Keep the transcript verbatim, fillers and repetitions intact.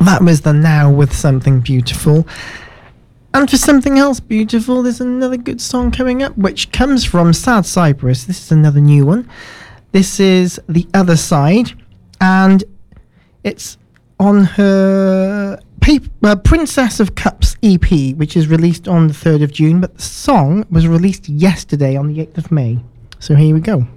That was the Now with Something Beautiful. And for something else beautiful, there's another good song coming up, which comes from Sad Cypress. This is another new one. This is The Other Side, and it's on her paper, uh, Princess of Cups E P, which is released on the third of June, but the song was released yesterday on the eighth of May. So here we go.